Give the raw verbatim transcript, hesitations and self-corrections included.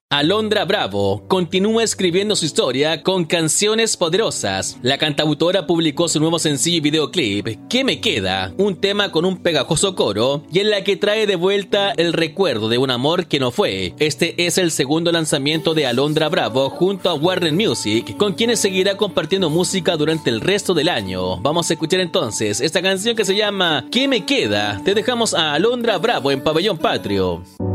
Alondra Bravo continúa escribiendo su historia con canciones poderosas. La cantautora publicó su nuevo sencillo y videoclip, ¿Qué me queda?, un tema con un pegajoso coro y en la que trae de vuelta el recuerdo de un amor que no fue. Este es el segundo lanzamiento de Alondra Bravo junto a Warner Music, con quienes seguirá compartiendo música durante el resto del año. Vamos a escuchar entonces esta canción que se llama ¿Qué me queda? Te dejamos a Alondra Bravo en Pabellón Patrio.